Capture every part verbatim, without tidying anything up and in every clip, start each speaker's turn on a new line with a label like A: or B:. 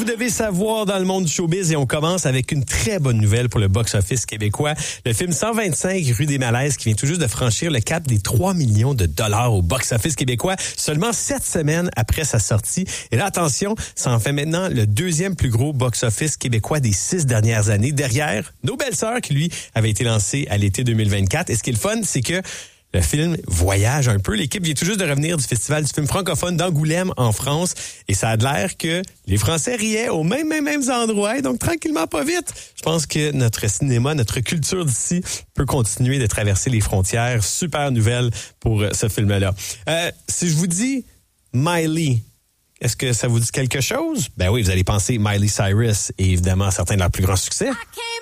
A: devez savoir dans le monde du showbiz et on commence avec une très bonne nouvelle pour le box-office québécois. Le film cent vingt-cinq Rue des Malaises qui vient tout juste de franchir le cap des trois millions de dollars au box-office québécois seulement sept semaines après sa sortie. Et là, attention, ça en fait maintenant le deuxième plus gros box-office québécois des six dernières années, derrière Nos Belles Sœurs qui, lui, avait été lancé à l'été deux mille vingt-quatre. Et ce qui est le fun, c'est que le film voyage un peu. L'équipe vient tout juste de revenir du Festival du film francophone d'Angoulême en France. Et ça a l'air que les Français riaient aux mêmes, mêmes, mêmes endroits. Et donc, tranquillement, pas vite. Je pense que notre cinéma, notre culture d'ici peut continuer de traverser les frontières. Super nouvelle pour ce film-là. Euh, si je vous dis Miley, est-ce que ça vous dit quelque chose? Ben oui, vous allez penser Miley Cyrus et évidemment certains de leurs plus grands succès.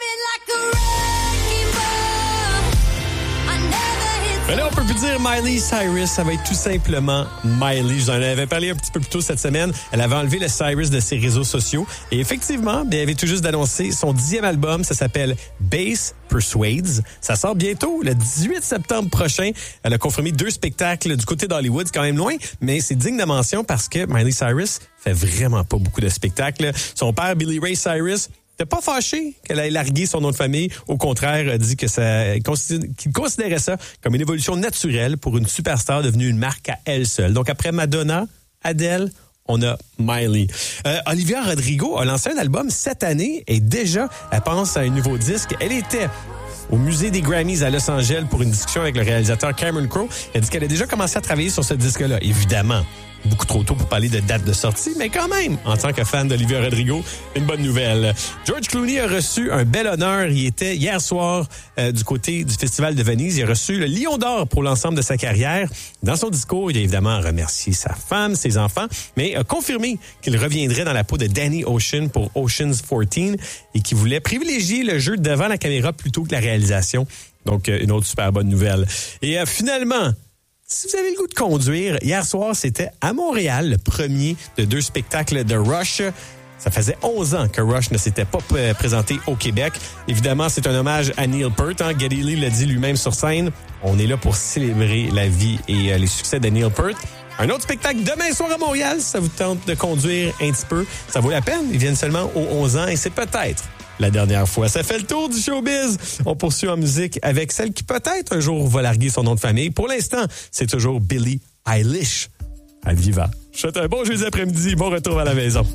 A: Mais là, on peut plus dire Miley Cyrus, ça va être tout simplement Miley. Je vous en avais parlé un petit peu plus tôt cette semaine. Elle avait enlevé le Cyrus de ses réseaux sociaux. Et effectivement, bien, elle avait tout juste d'annoncer son dixième album. Ça s'appelle Bass Persuades. Ça sort bientôt, le dix-huit septembre prochain. Elle a confirmé deux spectacles du côté d'Hollywood. C'est quand même loin, mais c'est digne de mention parce que Miley Cyrus fait vraiment pas beaucoup de spectacles. Son père, Billy Ray Cyrus, n'était pas fâché qu'elle ait largué son nom de famille. Au contraire, a dit que ça, qu'il considérait ça comme une évolution naturelle pour une superstar devenue une marque à elle seule. Donc après Madonna, Adele, on a Miley. Euh, Olivia Rodrigo a lancé un album cette année et déjà, elle pense à un nouveau disque. Elle était au musée des Grammys à Los Angeles pour une discussion avec le réalisateur Cameron Crowe. Elle dit qu'elle a déjà commencé à travailler sur ce disque-là. Évidemment, beaucoup trop tôt pour parler de date de sortie, mais quand même, en tant que fan d'Olivia Rodrigo, une bonne nouvelle. George Clooney a reçu un bel honneur. Il était hier soir euh, du côté du Festival de Venise. Il a reçu le Lion d'Or pour l'ensemble de sa carrière. Dans son discours, il a évidemment remercié sa femme, ses enfants, mais a confirmé qu'il reviendrait dans la peau de Danny Ocean pour Ocean's quatorze et qu'il voulait privilégier le jeu devant la caméra plutôt que la réalisation. Donc, une autre super bonne nouvelle. Et euh, finalement, si vous avez le goût de conduire, hier soir, c'était à Montréal, le premier de deux spectacles de Rush. Ça faisait onze ans que Rush ne s'était pas p- présenté au Québec. Évidemment, c'est un hommage à Neil Peart. Hein? Geddy Lee l'a dit lui-même sur scène. On est là pour célébrer la vie et euh, les succès de Neil Peart. Un autre spectacle demain soir à Montréal, si ça vous tente de conduire un petit peu. Ça vaut la peine. Ils viennent seulement aux onze ans et c'est peut-être la dernière fois. Ça fait le tour du showbiz. On poursuit en musique avec celle qui peut-être un jour va larguer son nom de famille. Pour l'instant, c'est toujours Billie Eilish. À Viva. Je vous souhaite un bon jeudi après-midi. Bon retour à la maison.